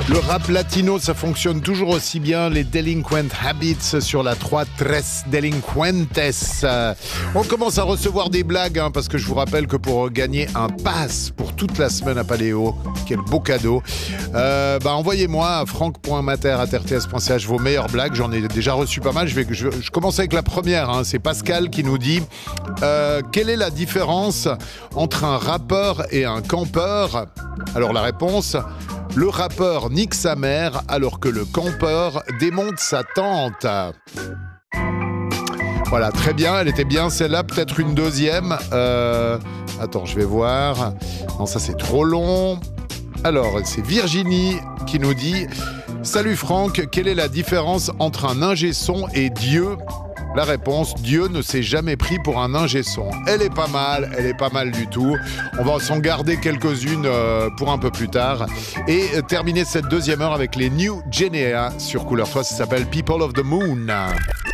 Le rap latino, ça fonctionne toujours aussi bien. Les Delinquent Habits sur la 3-13 Delinquentes. On commence à recevoir des blagues, parce que je vous rappelle que pour gagner un pass pour toute la semaine à Paléo, quel beau cadeau, envoyez-moi à franck.mater@rts.ch vos meilleures blagues. J'en ai déjà reçu pas mal. Je commence avec la première. C'est Pascal qui nous dit quelle est la différence entre un rappeur et un campeur? Alors la réponse: le rappeur nique sa mère alors que le campeur démonte sa tante. Voilà, très bien, elle était bien celle-là, peut-être une deuxième. Attends, je vais voir. Non, ça c'est trop long. Alors, c'est Virginie qui nous dit: salut Franck, quelle est la différence entre un ingé son et Dieu? La réponse: Dieu ne s'est jamais pris pour un ingé son. Elle est pas mal du tout. On va s'en garder quelques-unes pour un peu plus tard. Et terminer cette deuxième heure avec les New Genea sur Couleur 3, ça s'appelle People of the Moon.